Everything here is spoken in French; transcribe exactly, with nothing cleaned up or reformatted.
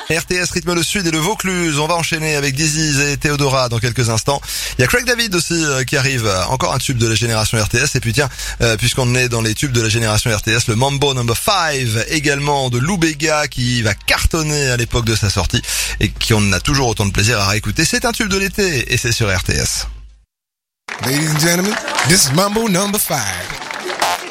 R T S rythme le Sud et le Vaucluse. On va enchaîner avec Diziz et Théodora dans quelques instants. Il y a Craig David aussi euh, qui arrive. Encore un tube de la génération R T S. Et puis tiens, euh, puisqu'on est dans les tubes de la génération R T S, le Mambo Number five également de Lou Bega qui va cartonner à l'époque de sa sortie et qui on a toujours autant de plaisir à réécouter. C'est un tube de l'été et c'est sur R T S. Ladies and gentlemen, this is Mambo Number five.